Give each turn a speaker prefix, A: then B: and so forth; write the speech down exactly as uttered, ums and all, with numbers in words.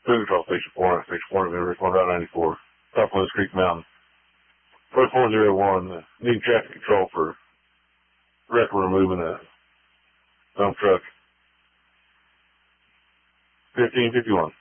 A: Food Control Station four, Station four, respond Route ninety-four, South Willis Creek Mountain. Code four zero one, need traffic control for wreck removing a dump truck. fifteen fifty-one.